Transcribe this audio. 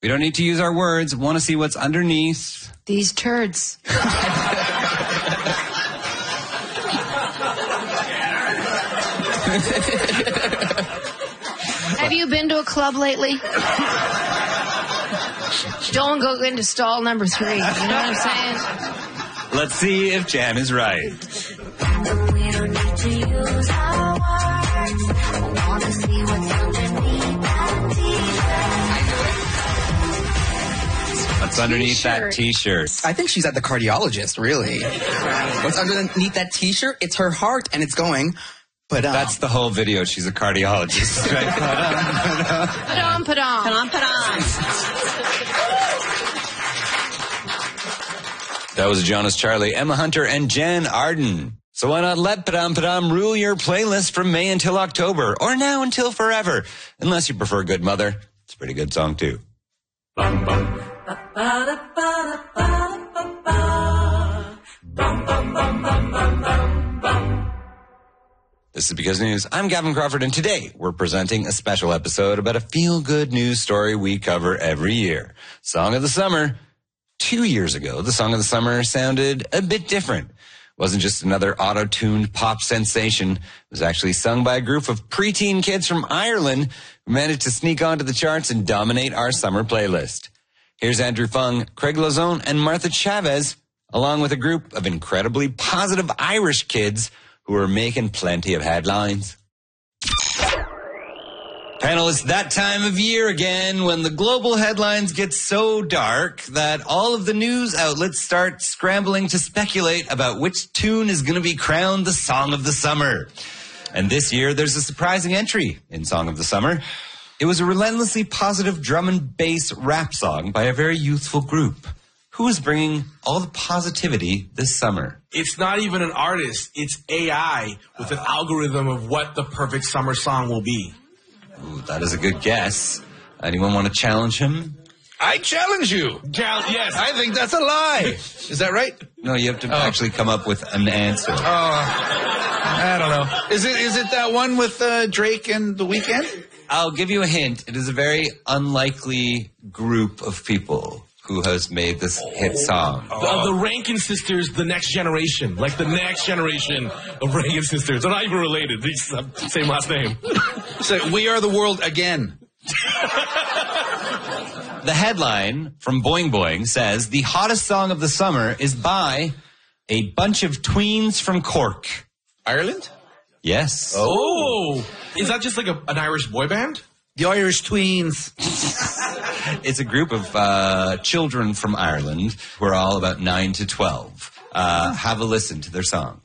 We don't need to use our words. Want to see what's underneath. These turds. Have you been to a club lately? Don't go into stall number 3. You know what I'm saying? Let's see if Jan is right. We don't need to use our words. I wanna see what's underneath that t-shirt. What's underneath that T-shirt? I think she's at the cardiologist, really. What's underneath that T-shirt? It's her heart, and it's going... But that's the whole video. She's a cardiologist. Right? Padam, padam. Padam, padam. That was Jonas Charlie, Emma Hunter, and Jan Arden. So why not let Padam Padam rule your playlist from May until October, or now until forever, unless you prefer Good Mother. It's a pretty good song, too. Bum, bum. This is Because News. I'm Gavin Crawford, and today we're presenting a special episode about a feel-good news story we cover every year. Song of the Summer. 2 years ago, the Song of the Summer sounded a bit different. It wasn't just another auto-tuned pop sensation. It was actually sung by a group of preteen kids from Ireland who managed to sneak onto the charts and dominate our summer playlist. Here's Andrew Fung, Craig Lozone, and Martha Chavez, along with a group of incredibly positive Irish kids who are making plenty of headlines. Panel, it's that time of year again when the global headlines get so dark that all of the news outlets start scrambling to speculate about which tune is going to be crowned the Song of the Summer. And this year, there's a surprising entry in Song of the Summer. It was a relentlessly positive drum and bass rap song by a very youthful group. Who is bringing all the positivity this summer? It's not even an artist. It's AI with an algorithm of what the perfect summer song will be. Ooh, that is a good guess. Anyone want to challenge him? I challenge you. Yes. I think that's a lie. Is that right? No, you have to actually come up with an answer. I don't know. Is it that one with Drake and The Weeknd? I'll give you a hint. It is a very unlikely group of people who has made this hit song. The Rankin sisters, the next generation. Like the next generation of Rankin sisters. They're not even related. They just have the same last name. So, We Are the World Again. The headline from Boing Boing says, the hottest song of the summer is by a bunch of tweens from Cork. Ireland? Yes. Oh! Is that just like an Irish boy band? The Irish Tweens. It's a group of children from Ireland who are all about 9 to 12. Have a listen to their song.